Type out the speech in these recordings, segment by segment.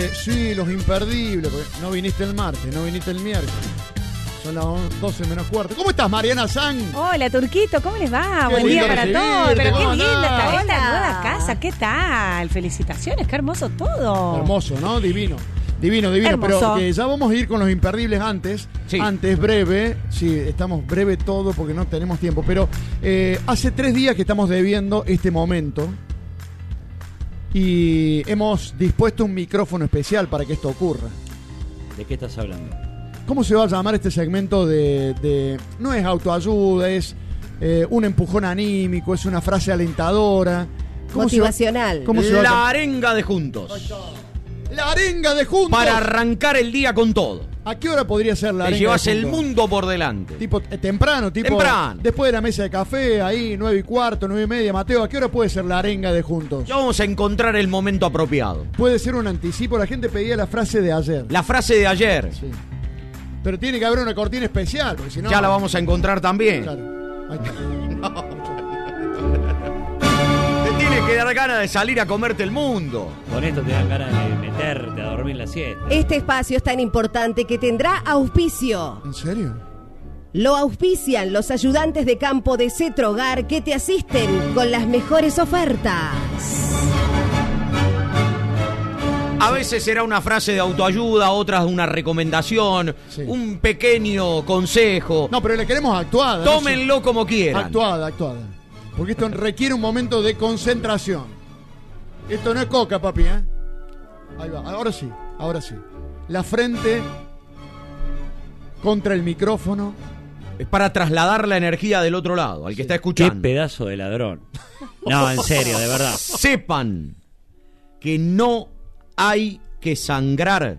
Sí, los imperdibles. No viniste el martes, no viniste el miércoles. Son las 12 menos cuarto. ¿Cómo estás, Mariana San? Hola, Turquito, ¿cómo les va? Qué Buen día lindo para recibirte, todos. Pero qué ¿cómo linda andás? esta nueva casa. ¿Qué tal? Felicitaciones, qué hermoso todo. Hermoso, ¿no? Divino. Divino. Hermoso. Pero que ya vamos a ir con los imperdibles antes. Sí. Antes, breve. Sí, estamos breve todo porque no tenemos tiempo. Pero hace 3 días que estamos debiendo este momento. Y hemos dispuesto un micrófono especial para que esto ocurra. ¿De qué estás hablando? ¿Cómo se va a llamar este segmento de no es autoayuda, es un empujón anímico, es una frase alentadora? Motivacional. ¿Cómo se va a La llamar? arenga de juntos. La arenga de juntos. Para arrancar el día con todo. ¿A qué hora podría ser la Te arenga llevas de el juntos? mundo por delante. Tipo temprano, Temprano. después de la mesa de café, ahí 9:15, 9:30. Mateo, ¿a qué hora puede ser la arenga de juntos? Ya vamos a encontrar el momento apropiado. Puede ser un anticipo. La gente pedía la frase de ayer. La frase de ayer. Sí. Pero tiene que haber una cortina especial, porque si no... Ya la vamos a encontrar también. Claro. Ahí está. Te tiene que dar ganas de salir a comerte el mundo. Con esto te dan ganas de meterte a dormir la siesta. Este espacio es tan importante que tendrá auspicio. ¿En serio? Lo auspician los ayudantes de campo de Cetro Hogar que te asisten con las mejores ofertas. A veces será una frase de autoayuda, otras una recomendación, Sí. un pequeño consejo. No, pero le queremos actuada. Tómenlo como quieran. Actuada. Porque esto requiere un momento de concentración. Esto no es coca, papi, ¿eh? Ahí va, ahora sí. La frente contra el micrófono. Es para trasladar la energía del otro lado, al que está Qué escuchando. pedazo de ladrón. No, en serio, de verdad. Sepan que no hay que sangrar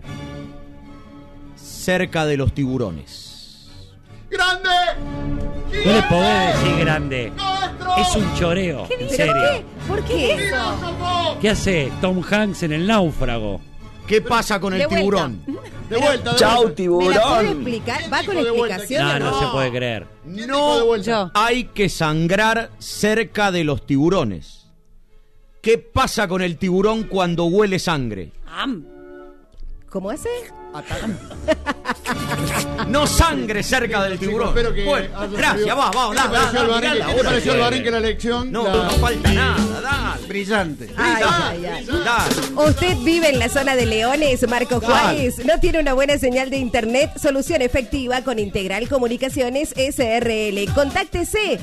cerca de los tiburones. ¡Grande! No le podés decir grande. ¡Nuestro! Es un choreo, en ¿Pero serio. qué? ¿Por qué eso? ¡Filósofo! ¿Qué hace Tom Hanks en El Náufrago? ¿Qué pasa con el De vuelta. tiburón? De vuelta. ¿Me la puede explicar? ¿Va con Dijo de vuelta, explicación No, o no no? se puede creer. ¿Quién dijo de No vuelta? Yo. hay que sangrar cerca de los tiburones. ¿Qué pasa con el tiburón cuando huele sangre? ¿Cómo hace? No sangre cerca del Chicos, tiburón. espero que Bueno, haya gracias, servido. vamos, ¿Qué te pareció, Alvarín? mirá la ¿Qué te hora pareció, que Alvarín, es. que la lección? No, la- no falta nada, dale. Brillante. Ay. Dale. ¿Usted vive en la zona de Leones, Marco Juárez? ¿No tiene una buena señal de internet? Solución efectiva con Integral Comunicaciones SRL. Contáctese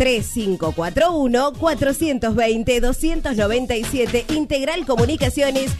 03541 420 297. Integral Comunicaciones